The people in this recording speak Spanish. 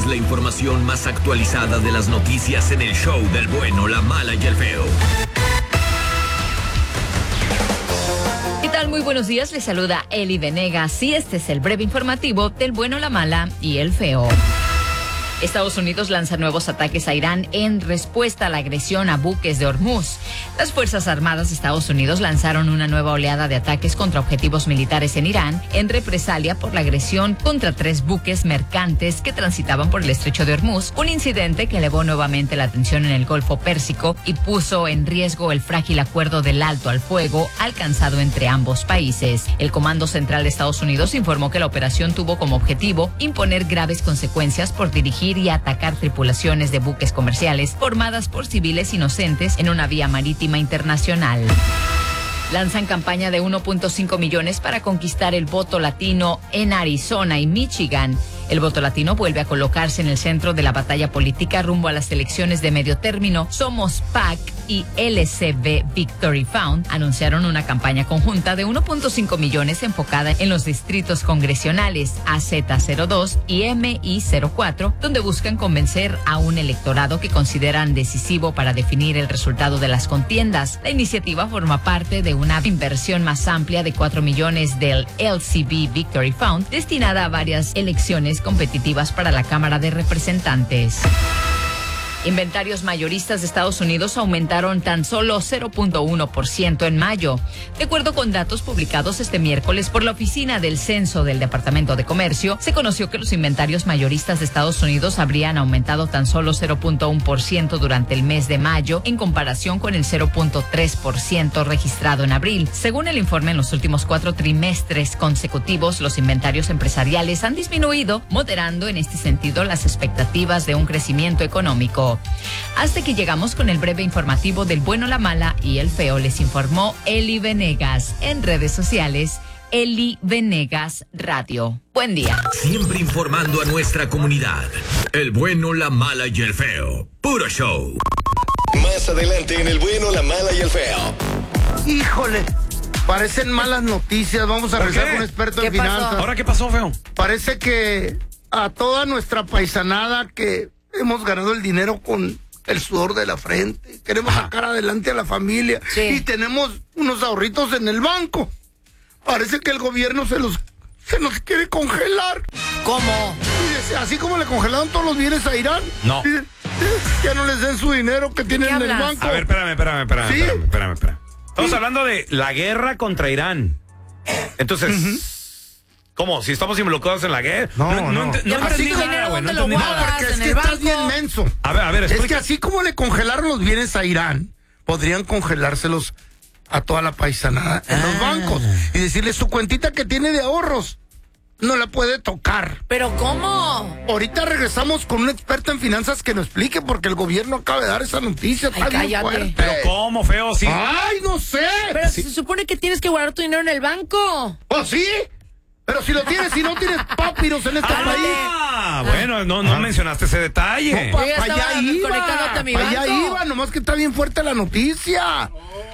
es la información más actualizada de las noticias en el show del bueno, la mala y el feo. ¿Qué tal? Muy buenos días, les saluda Eli Venegas y este es el breve informativo del bueno, la mala y el feo. Estados Unidos lanza nuevos ataques a Irán en respuesta a la agresión a buques de Hormuz. Las Fuerzas Armadas de Estados Unidos lanzaron una nueva oleada de ataques contra objetivos militares en Irán en represalia por la agresión contra 3 buques mercantes que transitaban por el estrecho de Hormuz, un incidente que elevó nuevamente la tensión en el Golfo Pérsico y puso en riesgo el frágil acuerdo del alto al fuego alcanzado entre ambos países. El Comando Central de Estados Unidos informó que la operación tuvo como objetivo imponer graves consecuencias por dirigir y atacar tripulaciones de buques comerciales formadas por civiles inocentes en una vía marítima internacional. Lanzan campaña de 1.5 millones para conquistar el voto latino en Arizona y Michigan. El voto latino vuelve a colocarse en el centro de la batalla política rumbo a las elecciones de medio término. Somos PAC y LCB Victory Fund anunciaron una campaña conjunta de 1.5 millones enfocada en los distritos congresionales AZ02 y MI04, donde buscan convencer a un electorado que consideran decisivo para definir el resultado de las contiendas. La iniciativa forma parte de una inversión más amplia de 4 millones del LCB Victory Fund destinada a varias elecciones competitivas para la Cámara de Representantes. Inventarios mayoristas de Estados Unidos aumentaron tan solo 0.1% en mayo. De acuerdo con datos publicados este miércoles por la Oficina del Censo del Departamento de Comercio, se conoció que los inventarios mayoristas de Estados Unidos habrían aumentado tan solo 0.1% durante el mes de mayo en comparación con el 0.3% registrado en abril. Según el informe, en los últimos 4 trimestres consecutivos, los inventarios empresariales han disminuido, moderando en este sentido las expectativas de un crecimiento económico. Hasta que llegamos con el breve informativo del bueno, la mala y el feo. Les informó Eli Venegas. En redes sociales, Eli Venegas Radio. Buen día. Siempre informando a nuestra comunidad. El bueno, la mala y el feo. Puro show. Más adelante en el bueno, la mala y el feo. Híjole, parecen malas noticias. Vamos a regresar con un experto en finanzas. ¿Ahora qué pasó, feo? Parece que a toda nuestra paisanada que hemos ganado el dinero con el sudor de la frente, queremos sacar adelante a la familia y tenemos unos ahorritos en el banco. Parece que el gobierno se nos quiere congelar. ¿Cómo? Así como le congelaron todos los bienes a Irán. No. Dicen, ya no les den su dinero que tienen en el banco. A ver, espérame. ¿Sí? Espérame. Estamos hablando de la guerra contra Irán. Entonces, ¿cómo? Si estamos involucrados en la guerra. No entendí nada, güey. No entendí nada. Porque es que estás bien menso. A ver, explica. Es que así como le congelaron los bienes a Irán, podrían congelárselos a toda la paisanada en los bancos y decirle su cuentita que tiene de ahorros no la puede tocar. ¿Pero cómo? Ahorita regresamos con un experto en finanzas que nos explique porque el gobierno acaba de dar esa noticia. Ay, está bien cállate. fuerte. ¿Pero cómo, feo? Sí. Ay, no sé. Pero se supone que tienes que guardar tu dinero en el banco. ¿Oh, sí? Pero si lo tienes, si no tienes papiros en este país. Bueno, no mencionaste ese detalle. Yo ya estaba conectándote a mi allá banco. iba, nomás que está bien fuerte la noticia.